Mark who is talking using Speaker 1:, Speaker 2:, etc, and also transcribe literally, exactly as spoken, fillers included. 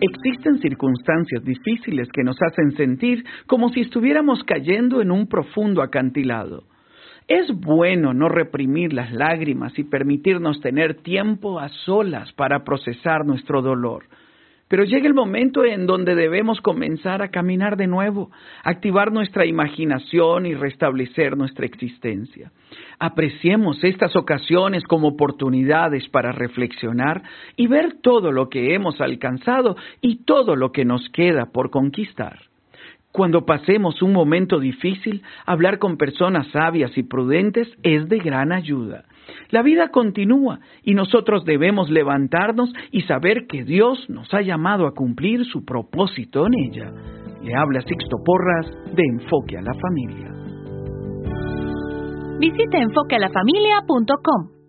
Speaker 1: Existen circunstancias difíciles que nos hacen sentir como si estuviéramos cayendo en un profundo acantilado. Es bueno no reprimir las lágrimas y permitirnos tener tiempo a solas para procesar nuestro dolor. Pero llega el momento en donde debemos comenzar a caminar de nuevo, activar nuestra imaginación y restablecer nuestra existencia. Apreciemos estas ocasiones como oportunidades para reflexionar y ver todo lo que hemos alcanzado y todo lo que nos queda por conquistar. Cuando pasemos un momento difícil, hablar con personas sabias y prudentes es de gran ayuda. La vida continúa y nosotros debemos levantarnos y saber que Dios nos ha llamado a cumplir su propósito en ella. Le habla Sixto Porras de Enfoque a la Familia.
Speaker 2: Visite enfoque a la familia punto com.